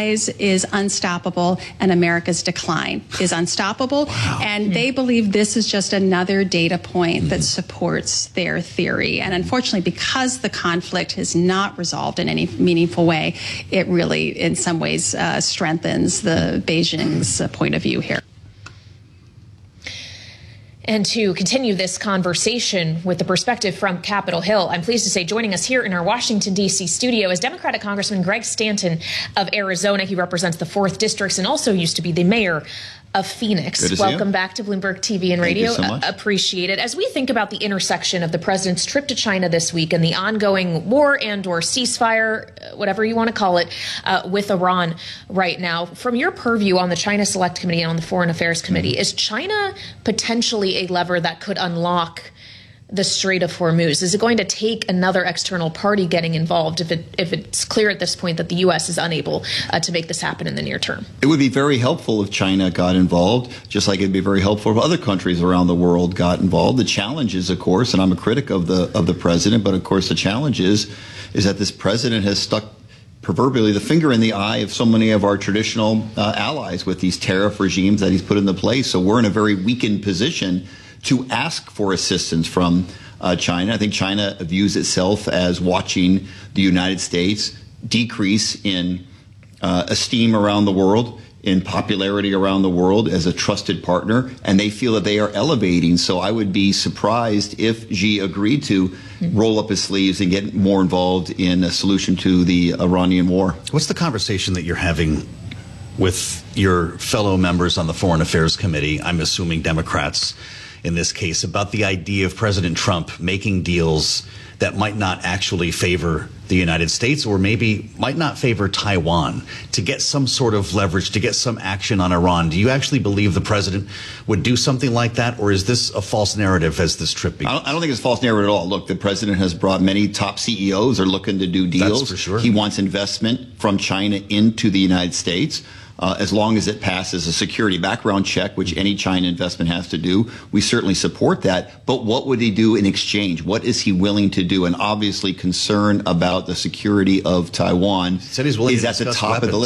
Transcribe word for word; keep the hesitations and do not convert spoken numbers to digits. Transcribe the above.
rise is unstoppable and America's decline is unstoppable. Wow. And yeah. they believe this is just another data point mm-hmm. that supports their theory. And unfortunately, because the conflict has not resolved in any meaningful way, it really, in some ways, uh, strengthens the Beijing's uh, point of view here. And to continue this conversation with the perspective from Capitol Hill, I'm pleased to say joining us here in our Washington, D C studio is Democratic Congressman Greg Stanton of Arizona. He represents the fourth District and also used to be the mayor of Phoenix. Welcome back to Bloomberg T V and Radio. Thank you so much. Appreciate it. As we think about the intersection of the president's trip to China this week and the ongoing war and or ceasefire, whatever you want to call it, uh, with Iran right now, from your purview on the China Select Committee and on the Foreign Affairs Committee, mm-hmm. is China potentially a lever that could unlock the Strait of Hormuz? Is it going to take another external party getting involved if it if it's clear at this point that the U S is unable uh, to make this happen in the near term? It would be very helpful if China got involved, just like it'd be very helpful if other countries around the world got involved. The challenge is, of course, and I'm a critic of the of the president, but of course the challenge is, is that this president has stuck proverbially the finger in the eye of so many of our traditional uh, allies with these tariff regimes that he's put into place. So we're in a very weakened position to ask for assistance from uh, China. I think China views itself as watching the United States decrease in uh, esteem around the world, in popularity around the world as a trusted partner, and they feel that they are elevating. So I would be surprised if Xi agreed to mm-hmm. roll up his sleeves and get more involved in a solution to the Iranian war. What's the conversation that you're having with your fellow members on the Foreign Affairs Committee, I'm assuming Democrats, in this case, about the idea of President Trump making deals that might not actually favor the United States or maybe might not favor Taiwan to get some sort of leverage, to get some action on Iran? Do you actually believe the president would do something like that, or is this a false narrative as this trip begins? I don't, I don't think it's a false narrative at all. Look, the president has brought many top C E Os are looking to do deals. That's for sure. He wants investment from China into the United States. Uh, as long as it passes a security background check, which any China investment has to do, we certainly support that. But what would he do in exchange? What is he willing to do? And obviously concern about the security of Taiwan Said he's willing is to at the discuss top weapons. of the list.